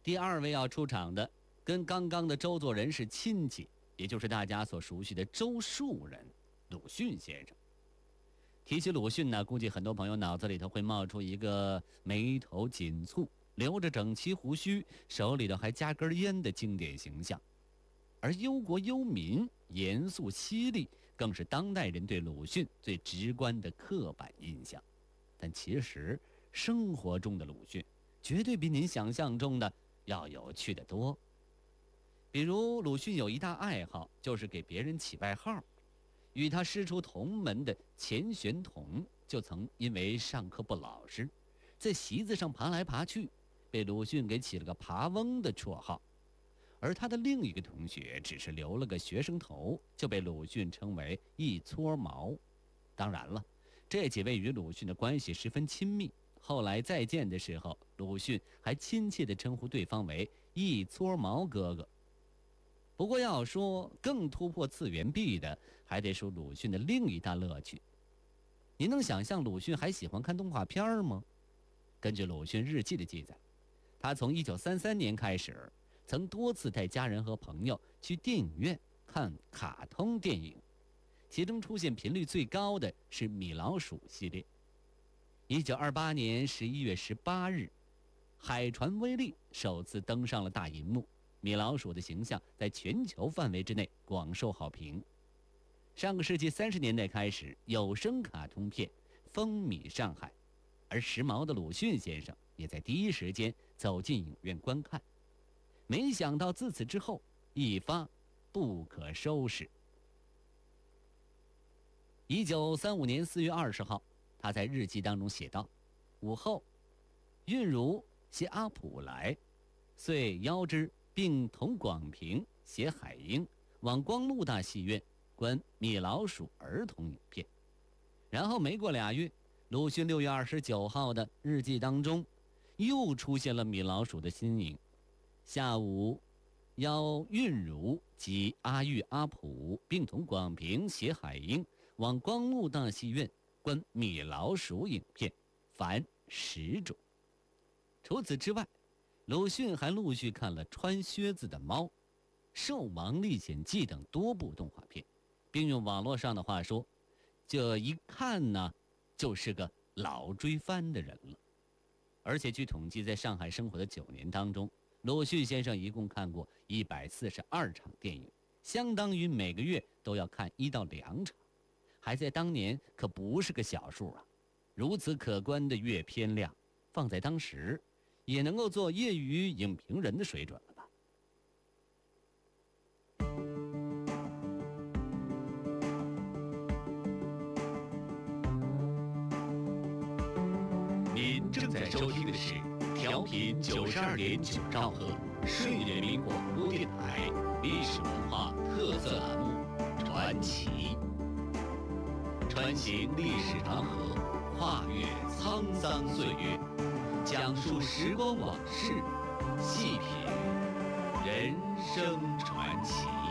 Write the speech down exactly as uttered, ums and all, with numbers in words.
第二位要出场的，跟刚刚的周作人是亲戚，也就是大家所熟悉的周树人，鲁迅先生。提起鲁迅呢，估计很多朋友脑子里头会冒出一个眉头紧蹙、留着整齐胡须、手里头还夹根烟的经典形象。而忧国忧民、严肃犀利，更是当代人对鲁迅最直观的刻板印象。但其实生活中的鲁迅绝对比您想象中的要有趣得多。比如鲁迅有一大爱好，就是给别人起外号。与他师出同门的钱玄同就曾因为上课不老实，在席子上爬来爬去，被鲁迅给起了个爬翁的绰号。而他的另一个同学只是留了个学生头，就被鲁迅称为一撮毛。当然了，这几位与鲁迅的关系十分亲密，后来再见的时候，鲁迅还亲切地称呼对方为一撮毛哥哥。不过要说更突破次元壁的，还得数鲁迅的另一大乐趣。您能想象鲁迅还喜欢看动画片吗？根据鲁迅日记的记载，他从一九三三年开始，曾多次带家人和朋友去电影院看卡通电影，其中出现频率最高的是米老鼠系列。一九二八年十一月十八日，海船威力首次登上了大银幕，米老鼠的形象在全球范围之内广受好评。上个世纪三十年代开始，有声卡通片风靡上海，而时髦的鲁迅先生也在第一时间走进影院观看。没想到自此之后一发不可收拾。一九三五年四月二十号，他在日记当中写道：午后，韵如携阿普来，遂邀之，并同广平携海英往光禄大戏院观米老鼠儿童影片。然后没过俩月，鲁迅六月二十九号的日记当中又出现了米老鼠的新影。下午，邀韵如及阿玉、阿普并同广平携海英往光禄大戏院观米老鼠影片，凡十种。除此之外，鲁迅还陆续看了《穿靴子的猫》《兽王历险记》等多部动画片，并用网络上的话说，这一看呢，就是个老追番的人了。而且据统计，在上海生活的九年当中，鲁迅先生一共看过一百四十二场电影，相当于每个月都要看一到两场，还在当年可不是个小数啊！如此可观的阅片量，放在当时，也能够做业余影评人的水准了吧？ 您正在收听的是调频九十二点九兆赫顺人民广播电台历史文化特色栏目《传奇》，穿行历史长河，跨越沧桑岁月，讲述时光往事，细品人生传奇。